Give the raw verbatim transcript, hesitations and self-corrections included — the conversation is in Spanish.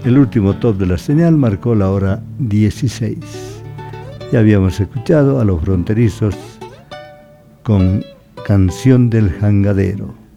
El último top de la señal marcó la hora dieciséis. Ya habíamos escuchado a Los Fronterizos con Canción del Jangadero.